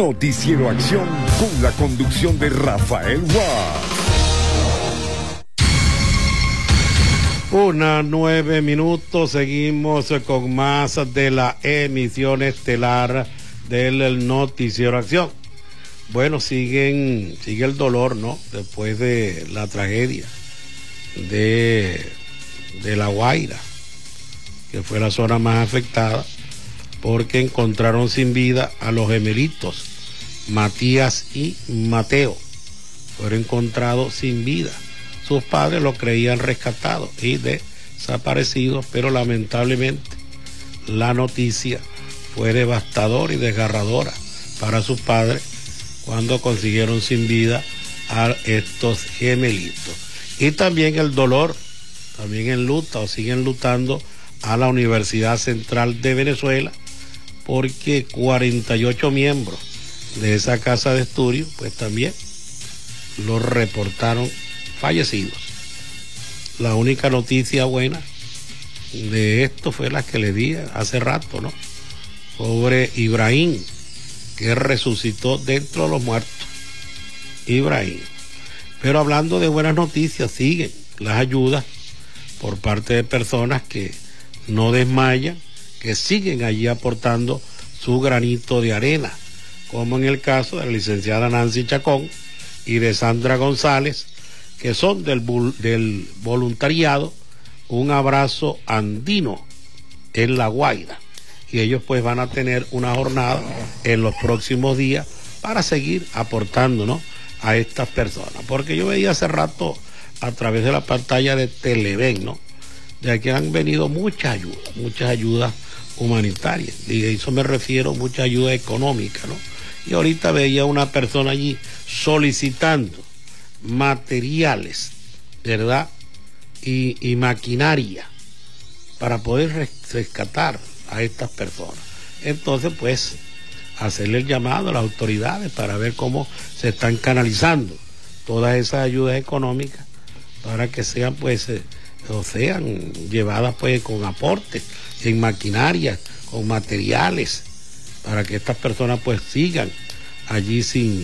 Noticiero Acción con la conducción de Rafael Guas. 1:09, seguimos con más de la emisión estelar del Noticiero Acción. Bueno, sigue el dolor, ¿no? Después de la tragedia de La Guaira, que fue la zona más afectada, porque encontraron sin vida a los gemelitos Matías y Mateo. Fueron encontrados sin vida. Sus padres lo creían rescatados y desaparecidos, pero lamentablemente la noticia fue devastadora y desgarradora para sus padres cuando consiguieron sin vida a estos gemelitos. Y también el dolor, también enluta o siguen lutando a la Universidad Central de Venezuela, porque 48 miembros de esa casa de estudio pues también los reportaron fallecidos. La única noticia buena de esto fue la que le di hace rato, ¿no? Sobre Ibrahim, que resucitó dentro de los muertos. Ibrahim. Pero hablando de buenas noticias, siguen las ayudas por parte de personas que no desmayan, que siguen allí aportando su granito de arena, como en el caso de la licenciada Nancy Chacón y de Sandra González, que son del voluntariado Un Abrazo Andino en La Guaira, y ellos pues van a tener una jornada en los próximos días para seguir aportando, ¿no?, a estas personas, porque yo veía hace rato a través de la pantalla de Televen, ¿no?, de que han venido muchas ayudas humanitarias, y a eso me refiero, mucha ayuda económica, ¿no? Y ahorita veía una persona allí solicitando materiales, ¿verdad?, y maquinaria para poder rescatar a estas personas. Entonces, pues, hacerle el llamado a las autoridades para ver cómo se están canalizando todas esas ayudas económicas para que sean, pues, sean llevadas, pues, con aportes en maquinaria, con materiales, para que estas personas, pues, sigan allí sin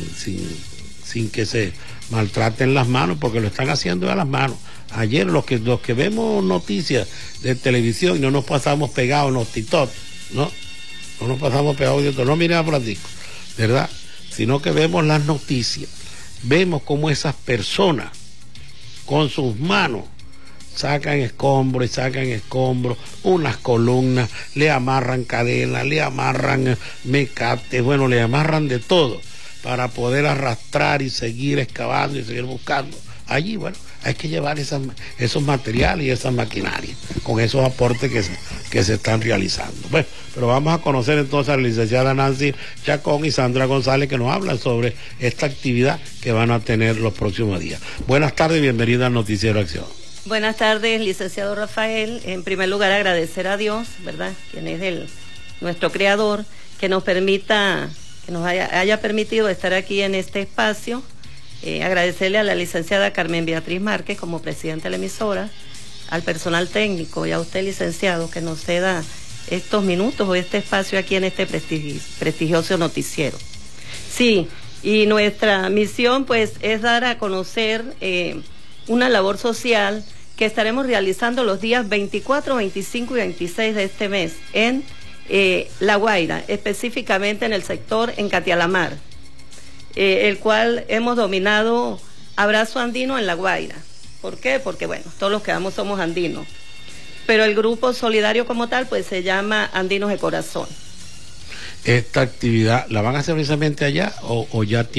que se maltraten las manos, porque lo están haciendo a las manos. Ayer los que vemos noticias de televisión y no nos pasamos pegados en los TikTok, no nos pasamos pegados en no mira Francisco, ¿verdad? Sino que vemos las noticias, vemos cómo esas personas con sus manos sacan escombros, unas columnas, le amarran cadenas, le amarran mecates, bueno, le amarran de todo para poder arrastrar y seguir excavando y seguir buscando. Allí, bueno, hay que llevar esos materiales y esas maquinarias con esos aportes que se están realizando. Bueno, pero vamos a conocer entonces a la licenciada Nancy Chacón y Sandra González, que nos hablan sobre esta actividad que van a tener los próximos días. Buenas tardes y bienvenida al Noticiero Acción. Buenas tardes, licenciado Rafael. En primer lugar, agradecer a Dios, ¿verdad?, quien es nuestro creador, que nos permita, que nos haya permitido estar aquí en este espacio. Agradecerle a la licenciada Carmen Beatriz Márquez como presidenta de la emisora, al personal técnico y a usted, licenciado, que nos ceda estos minutos o este espacio aquí en este prestigioso noticiero. Sí, y nuestra misión pues es dar a conocer una labor social que estaremos realizando los días 24, 25 y 26 de este mes en La Guaira, específicamente en el sector en Catialamar, el cual hemos dominado Abrazo Andino en La Guaira. ¿Por qué? Porque, bueno, todos los que vamos somos andinos, pero el grupo solidario como tal, pues se llama Andinos de Corazón. ¿Esta actividad la van a hacer precisamente allá o ya